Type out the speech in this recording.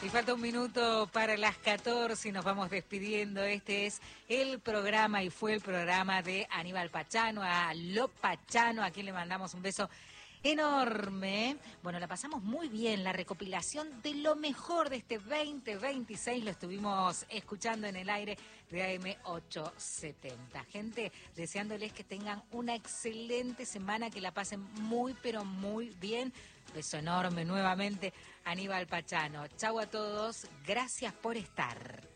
Y falta un minuto para las 14 y nos vamos despidiendo. Este es el programa y fue el programa de Aníbal Pachano, a Lo Pachano, a quien le mandamos un beso enorme. Bueno, la pasamos muy bien, la recopilación de lo mejor de este 2026 lo estuvimos escuchando en el aire de AM870. Gente, deseándoles que tengan una excelente semana, que la pasen muy, pero muy bien. Beso enorme nuevamente, Aníbal Pachano. Chau a todos, gracias por estar.